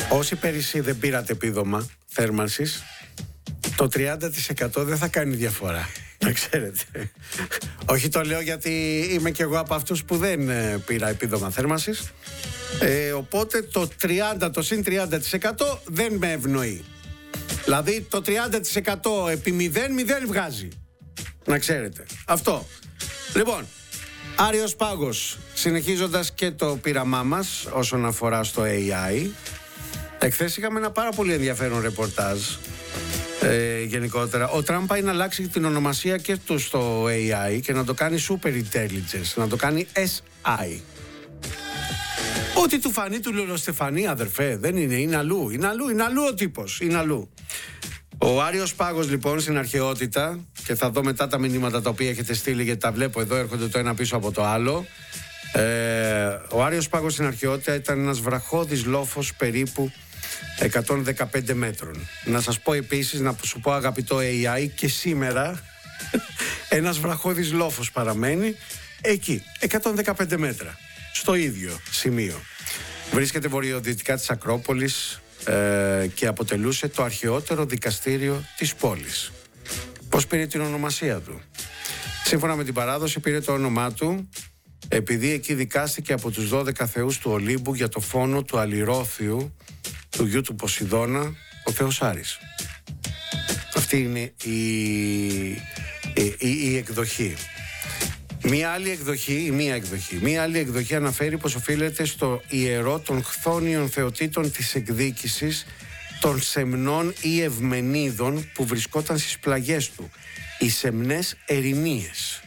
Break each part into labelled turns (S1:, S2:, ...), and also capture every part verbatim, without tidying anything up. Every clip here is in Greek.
S1: Όσοι πέρυσι δεν πήρατε επίδομα θέρμανσης, το τριάντα τοις εκατό δεν θα κάνει διαφορά. Να ξέρετε. Όχι, το λέω γιατί είμαι κι εγώ από αυτούς που δεν ε, πήρα επίδομα θέρμανσης. Ε, οπότε το τριάντα, το συν τριάντα τοις εκατό δεν με ευνοεί. Δηλαδή το τριάντα τοις εκατό επί μηδέν, μηδέν βγάζει. Να ξέρετε. Αυτό. Λοιπόν, Άριος Πάγος, συνεχίζοντας και το πείραμά μας όσον αφορά στο έι άι. Εχθές είχαμε ένα πάρα πολύ ενδιαφέρον ρεπορτάζ. Ε, γενικότερα, ο Τραμπ πάει να αλλάξει την ονομασία και του στο έι άι και να το κάνει Super Intelligence, να το κάνει ες άι. Ό,τι του φανεί του Λολοστεφανή, αδερφέ, δεν είναι, είναι αλλού, είναι αλλού, είναι αλλού ο τύπος, είναι αλλού. Ο Άριος Πάγος λοιπόν στην αρχαιότητα, και θα δω μετά τα μηνύματα τα οποία έχετε στείλει γιατί τα βλέπω εδώ, έρχονται το ένα πίσω από το άλλο. Ε, ο Άριος Πάγος στην αρχαιότητα ήταν ένας βραχώδης λόφος περίπου εκατόν δεκαπέντε μέτρων. Να σας πω επίσης, να σου πω αγαπητό έι άι, και σήμερα ένας βραχώδης λόφος παραμένει εκεί, εκατόν δεκαπέντε μέτρα, στο ίδιο σημείο. Βρίσκεται βορειοδυτικά της Ακρόπολης ε, και αποτελούσε το αρχαιότερο δικαστήριο της πόλης. Πώς πήρε την ονομασία του? Σύμφωνα με την παράδοση πήρε το όνομά του επειδή εκεί δικάστηκε από τους δώδεκα θεούς του Ολύμπου για το φόνο του Αλληρώθιου, του γιου του Ποσειδώνα, ο θεός Άρης. Αυτή είναι η, η, η, η εκδοχή. Μία άλλη εκδοχή, μία εκδοχή, μία άλλη εκδοχή αναφέρει πως οφείλεται στο ιερό των χθόνιων θεοτήτων της εκδίκησης των σεμνών ή ευμενίδων που βρισκόταν στις πλαγιές του, οι σεμνές ερηνίες.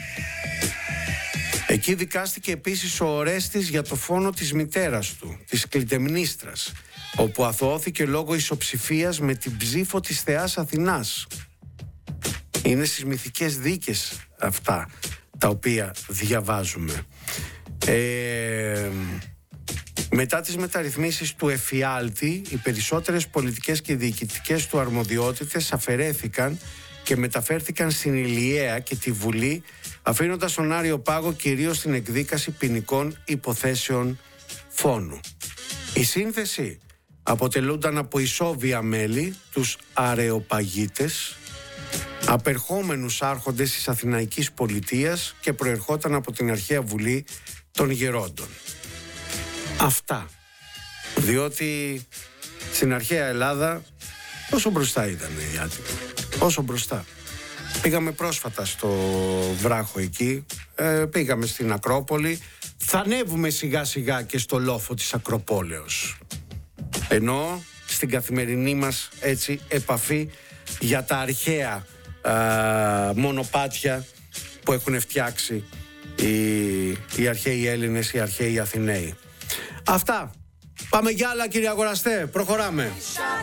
S1: Εκεί δικάστηκε επίσης ο Ορέστης για το φόνο της μητέρας του, της Κλιτεμνίστρας, όπου αθωώθηκε λόγω ισοψηφίας με την ψήφο της θεάς Αθηνάς. Είναι στις μυθικές δίκες αυτά τα οποία διαβάζουμε. Ε, μετά τις μεταρρυθμίσεις του εφιάλτη, οι περισσότερες πολιτικές και διοικητικές του αρμοδιότητες αφαιρέθηκαν και μεταφέρθηκαν στην Ηλιαία και τη Βουλή, αφήνοντας τον Άριο Πάγο κυρίως στην εκδίκαση ποινικών υποθέσεων φόνου. Η σύνθεση αποτελούνταν από ισόβια μέλη, τους αρεοπαγίτες, απερχόμενους άρχοντες της Αθηναϊκής πολιτείας, και προερχόταν από την αρχαία Βουλή των Γερόντων. Αυτά. Διότι στην αρχαία Ελλάδα όσο μπροστά ήταν οι Άττικοι, όσο μπροστά. Πήγαμε πρόσφατα στο βράχο εκεί, ε, πήγαμε στην Ακρόπολη, θα ανέβουμε σιγά σιγά και στο λόφο της Ακροπόλεως. Ενώ στην καθημερινή μας έτσι επαφή για τα αρχαία α, μονοπάτια που έχουν φτιάξει οι, οι αρχαίοι Έλληνες, οι αρχαίοι Αθηναίοι. Αυτά. Πάμε για άλλα, κύριε Αγοραστέ, προχωράμε.